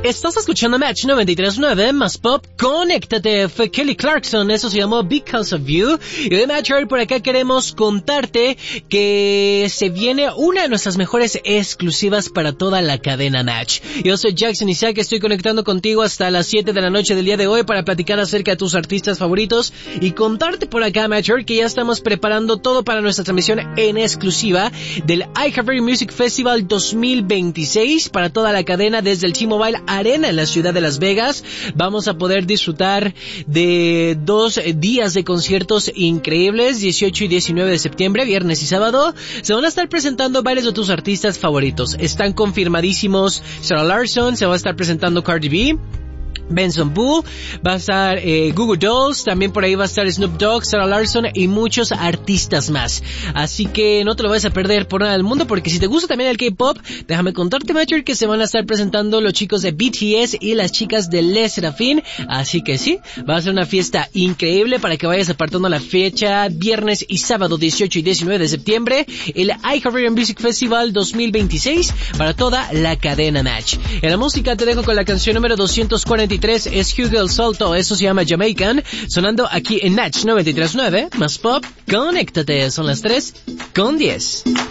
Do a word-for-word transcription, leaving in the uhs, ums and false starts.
Estás escuchando Match noventa y tres punto nueve, más pop, conéctate, fue Kelly Clarkson, eso se llamó Because of You. Y de Match hoy por acá queremos contarte que se viene una de nuestras mejores exclusivas para toda la cadena Match. Yo soy Jackson Isaac, estoy conectando contigo hasta las siete de la noche del día de hoy para platicar acerca de tus artistas favoritos y contarte por acá, Match, que ya estamos preparando todo para nuestra transmisión en exclusiva del iHeartRadio Music Festival dos mil veintiséis para toda la cadena desde el T-Mobile Arena en la ciudad de Las Vegas. Vamos a poder disfrutar de dos días de conciertos increíbles, dieciocho y diecinueve de septiembre, viernes y sábado. Se van a estar presentando varios de tus artistas favoritos. Están confirmadísimos Sarah Larsson, se va a estar presentando Cardi B, Benson Boone, va a estar eh, Google Dolls, también por ahí va a estar Snoop Dogg, Sarah Larsson y muchos artistas más. Así que no te lo vas a perder por nada del mundo, porque si te gusta también el K-pop, déjame contarte, Matcher, que se van a estar presentando los chicos de B T S y las chicas de Les Serafin. Así que sí, va a ser una fiesta increíble para que vayas apartando la fecha viernes y sábado dieciocho y diecinueve de septiembre, el iHeartRadio Music Festival dos mil veintiséis para toda la cadena Match. En la música te dejo con la canción número doscientos cuarenta y tres, es Hugo El Salto, eso se llama Jamaican, sonando aquí en Match noventa y tres punto nueve, más pop, conéctate, son las tres con diez.